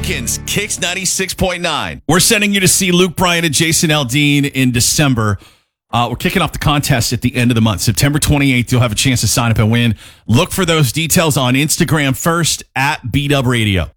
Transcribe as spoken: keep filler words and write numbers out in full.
Jenkins, Kicks ninety-six point nine. We're sending you to see Luke Bryan and Jason Aldean in December. Uh, we're kicking off the contest at the end of the month. September twenty-eighth, you'll have a chance to sign up and win. Look for those details on Instagram first, at B Dub Radio.